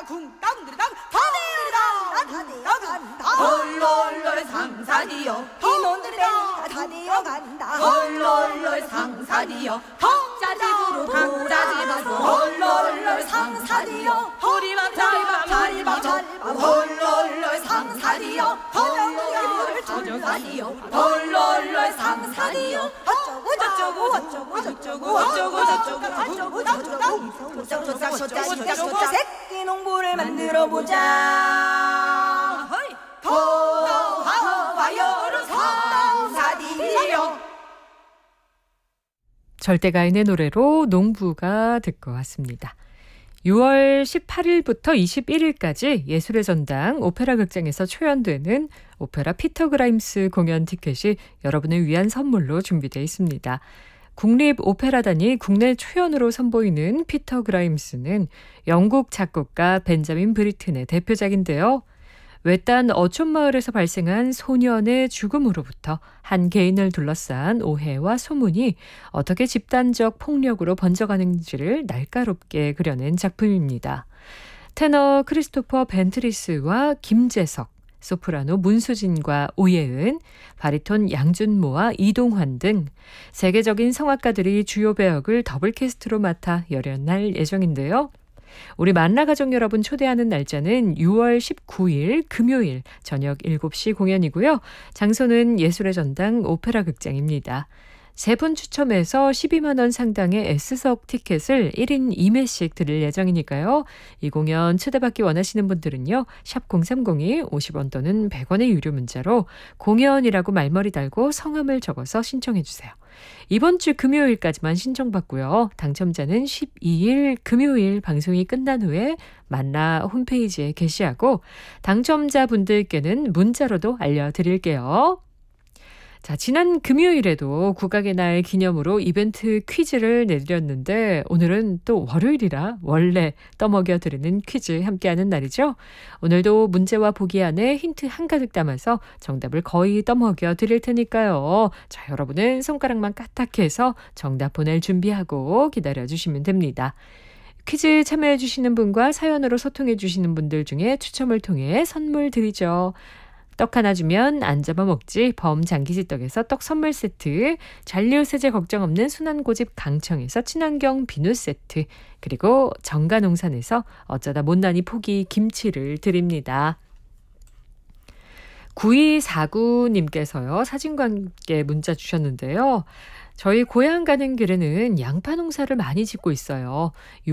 쿵땅들당 다내어간다 헐롤롤 상산이여 이놈들당 다내어간다 헐롤롤 상산이여 덕자집으로 덕자집으로 헐롤롤 상산이여 허리밤 자리밤 헐롤롤 상산이여 헐롤롤 저녁산이여 헐롤롤 상산이여 어쩌고 새끼 농부를 만들어 보자. 더하여로 상산이여. 절대가인의 노래로 농부가 듣고 왔습니다. 6월 18일부터 21일까지 예술의 전당 오페라 극장에서 초연되는 오페라 피터 그라임스 공연 티켓이 여러분을 위한 선물로 준비되어 있습니다. 국립오페라단이 국내 초연으로 선보이는 피터 그라임스는 영국 작곡가 벤자민 브리튼의 대표작인데요. 외딴 어촌마을에서 발생한 소년의 죽음으로부터 한 개인을 둘러싼 오해와 소문이 어떻게 집단적 폭력으로 번져가는지를 날카롭게 그려낸 작품입니다. 테너 크리스토퍼 벤트리스와 김재석, 소프라노 문수진과 오예은, 바리톤 양준모와 이동환 등 세계적인 성악가들이 주요 배역을 더블 캐스트로 맡아 열연할 예정인데요. 우리 만나 가족 여러분 초대하는 날짜는 6월 19일 금요일 저녁 7시 공연이고요. 장소는 예술의 전당 오페라 극장입니다. 3분 추첨해서 12만 원 상당의 S석 티켓을 1인 2매씩 드릴 예정이니까요. 이 공연 초대받기 원하시는 분들은요. 샵 0302 50원 또는 100원의 유료 문자로 공연이라고 말머리 달고 성함을 적어서 신청해 주세요. 이번 주 금요일까지만 신청받고요. 당첨자는 12일 금요일 방송이 끝난 후에 만나 홈페이지에 게시하고 당첨자분들께는 문자로도 알려드릴게요. 자, 지난 금요일에도 국악의 날 기념으로 이벤트 퀴즈를 내드렸는데 오늘은 또 월요일이라 원래 떠먹여드리는 퀴즈 함께하는 날이죠. 오늘도 문제와 보기 안에 힌트 한가득 담아서 정답을 거의 떠먹여드릴 테니까요. 자, 여러분은 손가락만 까딱해서 정답 보낼 준비하고 기다려주시면 됩니다. 퀴즈 참여해주시는 분과 사연으로 소통해주시는 분들 중에 추첨을 통해 선물 드리죠. 떡 하나 주면 안 잡아먹지 범장기지떡에서 떡 선물 세트, 잔류세제 걱정 없는 순환고집 강청에서 친환경 비누 세트, 그리고 정가농산에서 어쩌다 못난이 포기 김치를 드립니다. 9249님께서요. 사진과 함께 문자 주셨는데요. 저희 고향 가는 길에는 양파 농사를 많이 짓고 있어요.